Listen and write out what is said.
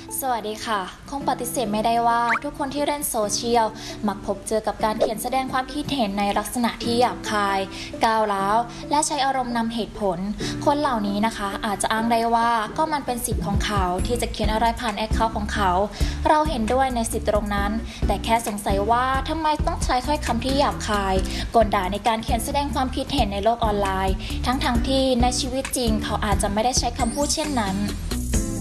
สวัสดีค่ะคงปฏิเสธไม่ได้ว่าทุกคนที่เล่นโซเชียลมักพบเจอกับการเขียนแสดงความคิดเห็นในลักษณะที่หยาบคายก้าวร้าวและใช้อารมณ์นำเหตุผลคนเหล่านี้นะคะอาจจะอ้างได้ว่าก็มันเป็นสิทธิ์ของเขาที่จะเขียนอะไรผ่านแอคเคาท์ของเขาเราเห็นด้วยในสิทธิ์ตรงนั้นแต่แค่สงสัยว่าทำไมต้องใช้ถ้อยคำที่หยาบคายกลด่าในการเขียนแสดงความคิดเห็นในโลกออนไลน์ทั้งที่ในชีวิตจริงเขาอาจจะไม่ได้ใช้คำพูดเช่นนั้น